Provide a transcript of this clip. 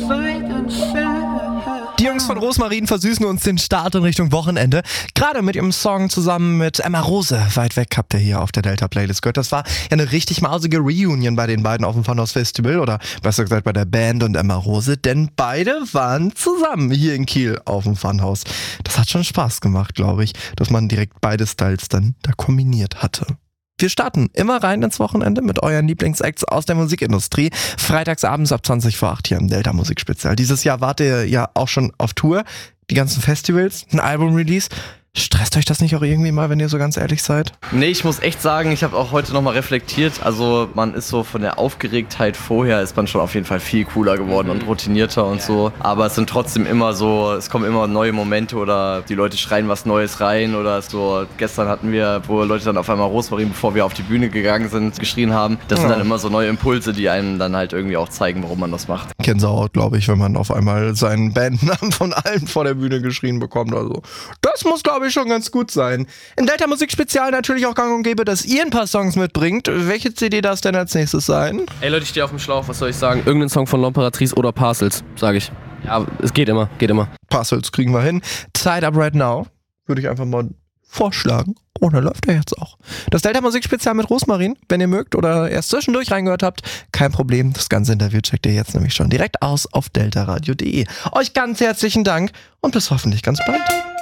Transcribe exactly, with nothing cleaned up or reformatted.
Die Jungs von Rosmarin versüßen uns den Start in Richtung Wochenende. Gerade mit ihrem Song zusammen mit Emma Rose. Weit weg habt ihr hier auf der Delta-Playlist gehört. Das war ja eine richtig mausige Reunion bei den beiden auf dem Funhouse Festival. Oder besser gesagt bei der Band und Emma Rose. Denn beide waren zusammen hier in Kiel auf dem Funhouse. Das hat schon Spaß gemacht, glaube ich, dass man direkt beide Styles dann da kombiniert hatte. Wir starten immer rein ins Wochenende mit euren Lieblingsacts aus der Musikindustrie. Freitags abends ab zwanzig vor acht hier im Delta Musikspezial. Dieses Jahr wart ihr ja auch schon auf Tour. Die ganzen Festivals, ein Album-Release. Stresst euch das nicht auch irgendwie mal, wenn ihr so ganz ehrlich seid? Nee, ich muss echt sagen, ich habe auch heute nochmal reflektiert. Also man ist so von der Aufgeregtheit vorher, ist man schon auf jeden Fall viel cooler geworden und routinierter und so. Aber es sind trotzdem immer so, es kommen immer neue Momente oder die Leute schreien was Neues rein oder so. Gestern hatten wir, wo Leute dann auf einmal Rosmarin, bevor wir auf die Bühne gegangen sind, geschrien haben. Das sind dann immer so neue Impulse, die einem dann halt irgendwie auch zeigen, warum man das macht. Gänsehaut, glaube ich, wenn man auf einmal seinen Bandnamen von allen vor der Bühne geschrien bekommt. Also das muss, glaube ich, schon ganz gut sein. Im Delta Musikspezial natürlich auch gang und gäbe, dass ihr ein paar Songs mitbringt. Welche C D darf es denn als nächstes sein? Ey Leute, ich stehe auf dem Schlauch, was soll ich sagen? Irgendein Song von L'Impératrice oder Parcels, sage ich. Ja, es geht immer, geht immer. Parcels kriegen wir hin. Tied Up Right Now würde ich einfach mal vorschlagen. Oh, da läuft er jetzt auch. Das Delta Musikspezial mit Rosmarin, wenn ihr mögt oder erst zwischendurch reingehört habt, kein Problem. Das ganze Interview checkt ihr jetzt nämlich schon direkt aus auf delta radio punkt de. Euch ganz herzlichen Dank und bis hoffentlich ganz bald.